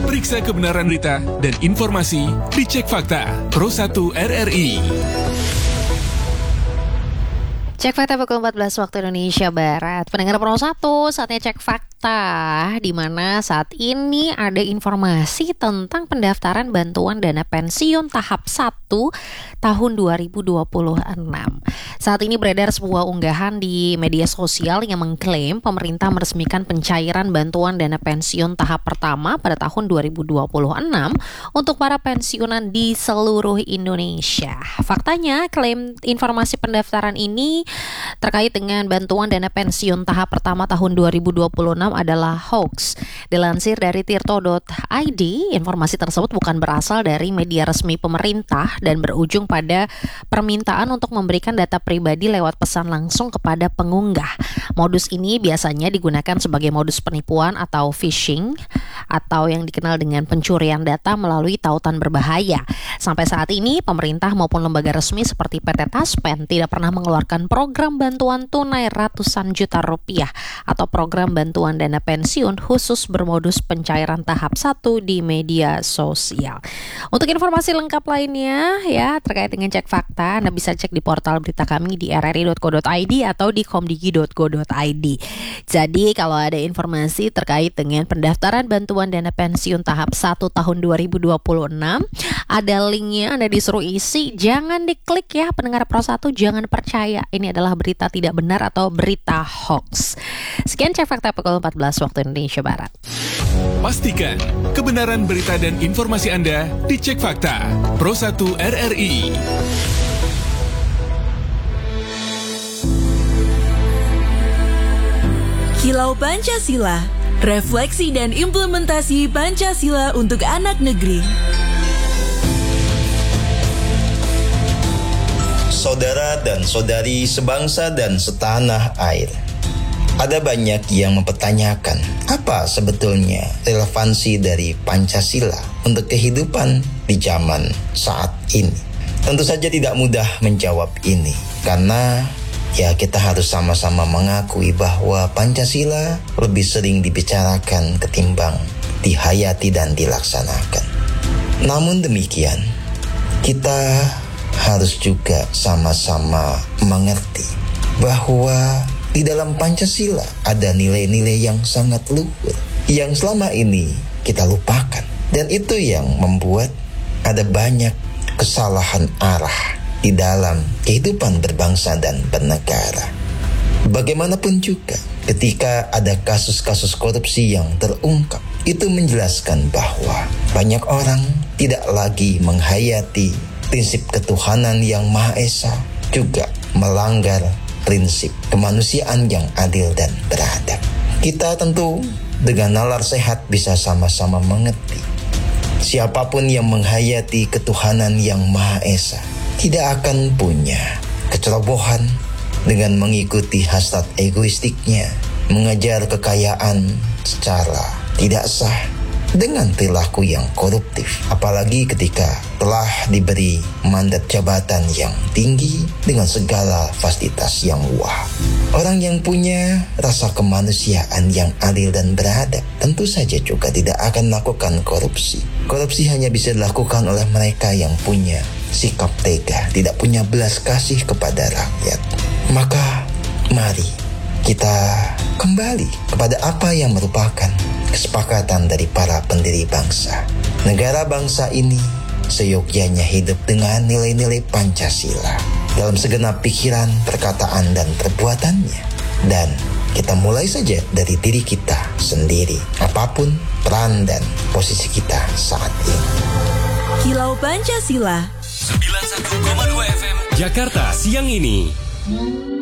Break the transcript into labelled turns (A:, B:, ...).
A: Periksa kebenaran berita dan informasi di Cek Fakta Pro 1 RRI.
B: Cek Fakta pukul 14 waktu Indonesia Barat. Pendengar Pro 1, saatnya Cek Fakta, di mana saat ini ada informasi tentang pendaftaran bantuan dana pensiun tahap 1 tahun 2026. Saat ini beredar sebuah unggahan di media sosial yang mengklaim pemerintah meresmikan pencairan bantuan dana pensiun tahap pertama pada tahun 2026 untuk para pensiunan di seluruh Indonesia. Faktanya, klaim informasi pendaftaran ini terkait dengan bantuan dana pensiun tahap pertama tahun 2026 adalah hoax. Dilansir dari tirto.id, informasi tersebut bukan berasal dari media resmi pemerintah dan berujung pada permintaan untuk memberikan data pribadi lewat pesan langsung kepada pengunggah. Modus ini biasanya digunakan sebagai modus penipuan atau phishing, atau yang dikenal dengan pencurian data melalui tautan berbahaya. Sampai saat ini, pemerintah maupun lembaga resmi seperti PT Taspen tidak pernah mengeluarkan program bantuan tunai ratusan juta rupiah atau program bantuan dana pensiun khusus bermodus pencairan tahap 1 di media sosial. Untuk informasi lengkap lainnya ya terkait dengan Cek Fakta, Anda bisa cek di portal berita kami di rri.co.id atau di komdigi.go.id. Jadi kalau ada informasi terkait dengan pendaftaran bantuan dana pensiun tahap 1 tahun 2026, ada linknya, Anda disuruh isi, jangan diklik ya pendengar Pro 1, jangan percaya ini adalah berita tidak benar atau berita hoax. Sekian Cek Fakta pukul 14 waktu Indonesia Barat.
A: Pastikan kebenaran berita dan informasi Anda di Cek Fakta Pro 1 RRI.
C: Kilau Pancasila, refleksi dan implementasi Pancasila untuk anak negeri.
D: Saudara dan saudari sebangsa dan setanah air, ada banyak yang mempertanyakan apa sebetulnya relevansi dari Pancasila untuk kehidupan di zaman saat ini. Tentu saja tidak mudah menjawab ini, karena kita harus sama-sama mengakui bahwa Pancasila lebih sering dibicarakan ketimbang dihayati dan dilaksanakan. Namun demikian, kita harus juga sama-sama mengerti bahwa di dalam Pancasila ada nilai-nilai yang sangat luhur yang selama ini kita lupakan. Dan itu yang membuat ada banyak kesalahan arah di dalam kehidupan berbangsa dan bernegara. Bagaimanapun juga, ketika ada kasus-kasus korupsi yang terungkap, itu menjelaskan bahwa banyak orang tidak lagi menghayati prinsip ketuhanan yang Maha Esa, juga melanggar prinsip kemanusiaan yang adil dan beradab. Kita tentu dengan nalar sehat bisa sama-sama mengerti, siapapun yang menghayati ketuhanan yang Maha Esa tidak akan punya kecerobohan dengan mengikuti hasrat egoistiknya, mengejar kekayaan secara tidak sah dengan perilaku yang koruptif, apalagi ketika telah diberi mandat jabatan yang tinggi dengan segala fasilitas yang wah. Orang yang punya rasa kemanusiaan yang adil dan beradab tentu saja juga tidak akan melakukan korupsi. Korupsi hanya bisa dilakukan oleh mereka yang punya sikap tega, tidak punya belas kasih kepada rakyat. Maka mari kita kembali kepada apa yang merupakan kesepakatan dari para pendiri bangsa. Negara bangsa ini seyogyanya hidup dengan nilai-nilai Pancasila dalam segenap pikiran, perkataan, dan perbuatannya. Dan kita mulai saja dari diri kita sendiri, apapun peran dan posisi kita saat ini.
C: Kilau Pancasila
E: 91,2 FM Jakarta siang ini.